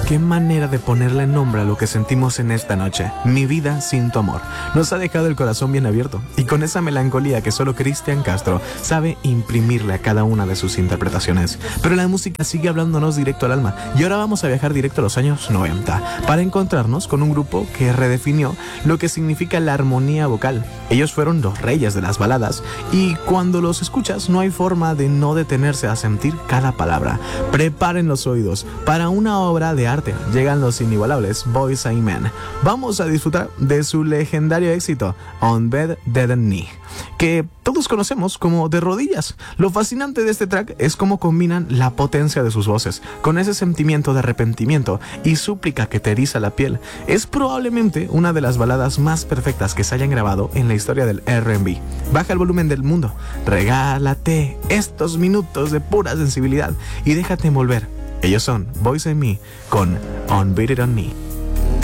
Qué manera de ponerle nombre a lo que sentimos en esta noche. Mi vida sin tu amor. Nos ha dejado el corazón bien abierto y con esa melancolía que solo Cristian Castro sabe imprimirle a cada una de sus interpretaciones. Pero la música sigue hablándonos directo al alma y ahora vamos a viajar directo a los años 90 para encontrarnos con un grupo que redefinió lo que significa la armonía vocal. Ellos fueron los reyes de las baladas y cuando los escuchas no hay forma de no detenerse a sentir cada palabra. Preparen los oídos para una obra de arte. Llegan los inigualables Boyz II Men. Vamos a disfrutar de su legendario éxito On Bended Knee, que todos conocemos como De Rodillas. Lo fascinante de este track es cómo combinan la potencia de sus voces con ese sentimiento de arrepentimiento y súplica que te eriza la piel. Es probablemente una de las baladas más perfectas que se hayan grabado en la historia del R&B. Baja el volumen del mundo, regálate estos minutos de pura sensibilidad y déjate envolver. Ellos son Boyz II Men con On Bended Knee.